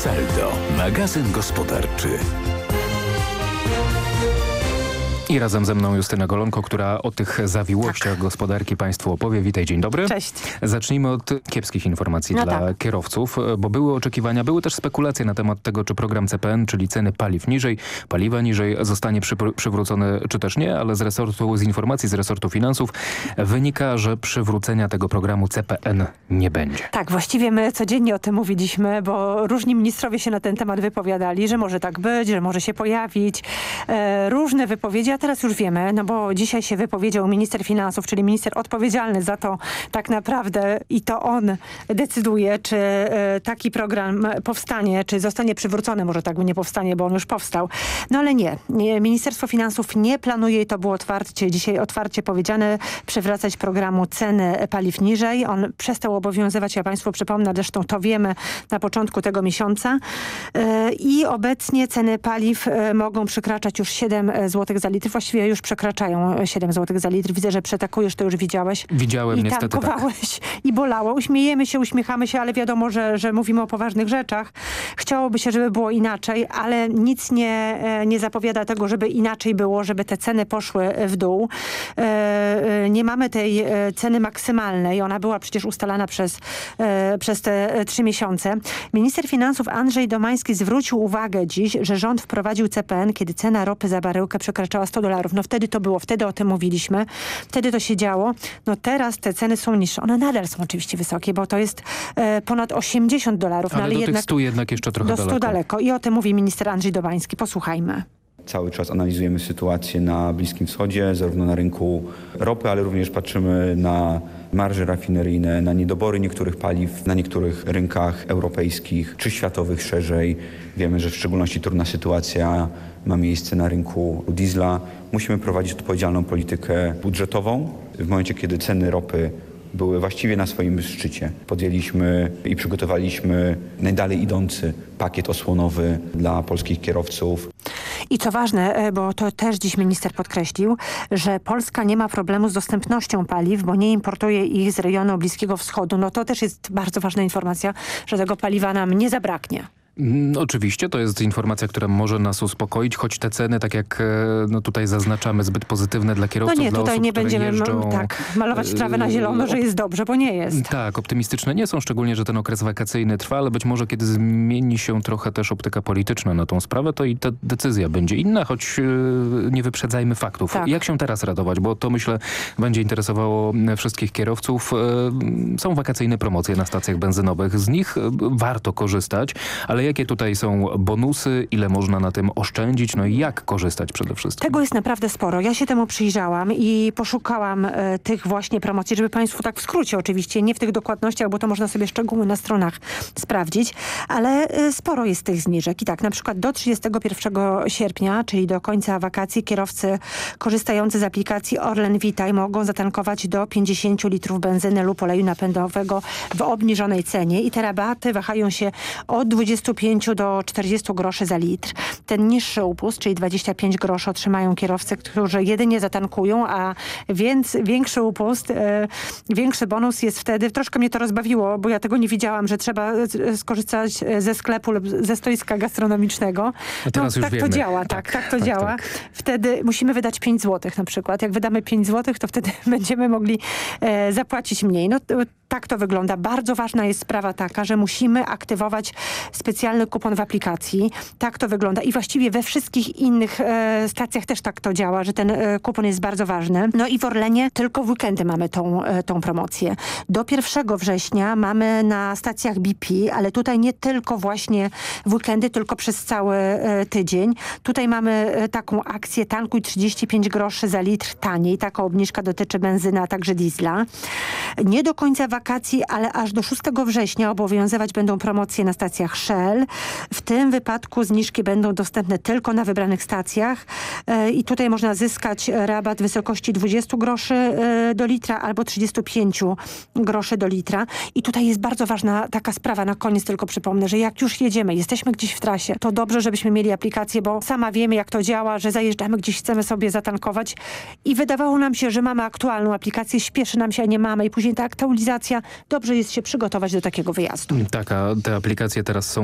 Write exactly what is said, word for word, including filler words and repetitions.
Saldo, magazyn gospodarczy. I razem ze mną Justyna Golonko, która o tych zawiłościach tak. gospodarki Państwu opowie. Witaj, dzień dobry. Cześć. Zacznijmy od kiepskich informacji no dla tak. kierowców, bo były oczekiwania, były też spekulacje na temat tego, czy program C P N, czyli ceny paliw niżej, paliwa niżej, zostanie przy, przywrócony, czy też nie, ale z resortu, z informacji z resortu finansów wynika, że przywrócenia tego programu C P N nie będzie. Tak, właściwie my codziennie o tym mówiliśmy, bo różni ministrowie się na ten temat wypowiadali, że może tak być, że może się pojawić. E, różne wypowiedzi, a teraz już wiemy, no bo dzisiaj się wypowiedział minister finansów, czyli minister odpowiedzialny za to tak naprawdę i to on decyduje, czy e, taki program powstanie, czy zostanie przywrócony, może tak nie powstanie, bo on już powstał. No ale nie. nie. Ministerstwo Finansów nie planuje, i to było otwarcie, dzisiaj otwarcie powiedziane, przywracać programu ceny paliw niżej. On przestał obowiązywać, ja Państwu przypomnę, zresztą to wiemy na początku tego miesiąca e, i obecnie ceny paliw e, mogą przekraczać już siedem złotych za litr. Właściwie już przekraczają siedem złotych za litr. Widzę, że przetakujesz, to już widziałeś. Widziałem, I niestety tankowałeś tak. I bolało. Uśmiejemy się, uśmiechamy się, ale wiadomo, że, że mówimy o poważnych rzeczach. Chciałoby się, żeby było inaczej, ale nic nie, nie zapowiada tego, żeby inaczej było, żeby te ceny poszły w dół. Nie mamy tej ceny maksymalnej. Ona była przecież ustalana przez, przez te trzy miesiące. Minister finansów Andrzej Domański zwrócił uwagę dziś, że rząd wprowadził C P N, kiedy cena ropy za baryłkę przekraczała sto dolarów. No wtedy to było, wtedy o tym mówiliśmy, wtedy to się działo. No teraz te ceny są niższe. One nadal są oczywiście wysokie, bo to jest e, ponad osiemdziesiąt dolarów. Ale, no, ale do jednak, tych stu jednak jeszcze trochę do daleko. stu daleko. I o tym mówi minister Andrzej Domański. Posłuchajmy. Cały czas analizujemy sytuację na Bliskim Wschodzie, zarówno na rynku ropy, ale również patrzymy na marże rafineryjne, na niedobory niektórych paliw na niektórych rynkach europejskich czy światowych szerzej. Wiemy, że w szczególności trudna sytuacja ma miejsce na rynku diesla. Musimy prowadzić odpowiedzialną politykę budżetową. W momencie, kiedy ceny ropy były właściwie na swoim szczycie, podjęliśmy i przygotowaliśmy najdalej idący pakiet osłonowy dla polskich kierowców. I co ważne, bo to też dziś minister podkreślił, że Polska nie ma problemu z dostępnością paliw, bo nie importuje ich z rejonu Bliskiego Wschodu. No to też jest bardzo ważna informacja, że tego paliwa nam nie zabraknie. No, oczywiście, to jest informacja, która może nas uspokoić, choć te ceny, tak jak no, tutaj zaznaczamy, zbyt pozytywne dla kierowców, no nie, dla tutaj osób, nie będziemy jeżdżą, tak, malować trawę na zielono, że jest dobrze, bo nie jest. Tak, optymistyczne nie są, szczególnie, że ten okres wakacyjny trwa, ale być może kiedy zmieni się trochę też optyka polityczna na tą sprawę, to i ta decyzja będzie inna, choć yy, nie wyprzedzajmy faktów. Tak. Jak się teraz radować, bo to myślę będzie interesowało wszystkich kierowców. Yy, są wakacyjne promocje na stacjach benzynowych, z nich yy, warto korzystać, ale jakie tutaj są bonusy, ile można na tym oszczędzić, no i jak korzystać przede wszystkim? Tego jest naprawdę sporo. Ja się temu przyjrzałam i poszukałam e, tych właśnie promocji, żeby Państwu tak w skrócie oczywiście, nie w tych dokładnościach, bo to można sobie szczegóły na stronach sprawdzić, ale e, sporo jest tych zniżek. I tak, na przykład do trzydziestego pierwszego sierpnia, czyli do końca wakacji, kierowcy korzystający z aplikacji Orlen Witaj mogą zatankować do pięćdziesięciu litrów benzyny lub oleju napędowego w obniżonej cenie i te rabaty wahają się od dwudziestu pięciu do czterdziestu groszy za litr. Ten niższy upust, czyli dwadzieścia pięć groszy, otrzymają kierowcy, którzy jedynie zatankują, a więc większy upust, e, większy bonus jest wtedy. Troszkę mnie to rozbawiło, bo ja tego nie widziałam, że trzeba skorzystać ze sklepu lub ze stoiska gastronomicznego. A teraz no, już tak wiemy. to działa, tak, tak, tak to tak, działa. Tak. Wtedy musimy wydać pięć złotych na przykład. Jak wydamy pięć złotych, to wtedy będziemy mogli e, zapłacić mniej. No tak to wygląda. Bardzo ważna jest sprawa taka, że musimy aktywować specjalny kupon w aplikacji. Tak to wygląda. I właściwie we wszystkich innych e, stacjach też tak to działa, że ten e, kupon jest bardzo ważny. No i w Orlenie tylko w weekendy mamy tą, e, tą promocję. Do pierwszego września mamy na stacjach B P, ale tutaj nie tylko właśnie w weekendy, tylko przez cały e, tydzień. Tutaj mamy e, taką akcję tankuj trzydzieści pięć groszy za litr taniej. Taka obniżka dotyczy benzyny, a także diesla. Nie do końca wakacji, ale aż do szóstego września obowiązywać będą promocje na stacjach Shell. W tym wypadku zniżki będą dostępne tylko na wybranych stacjach e, i tutaj można zyskać rabat w wysokości dwudziestu groszy e, do litra albo trzydziestu pięciu groszy do litra. I tutaj jest bardzo ważna taka sprawa, na koniec tylko przypomnę, że jak już jedziemy, jesteśmy gdzieś w trasie, to dobrze, żebyśmy mieli aplikację, bo sama wiemy, jak to działa, że zajeżdżamy gdzieś, chcemy sobie zatankować i wydawało nam się, że mamy aktualną aplikację, śpieszy nam się, a nie mamy i później ta aktualizacja, dobrze jest się przygotować do takiego wyjazdu. Tak, a te aplikacje teraz są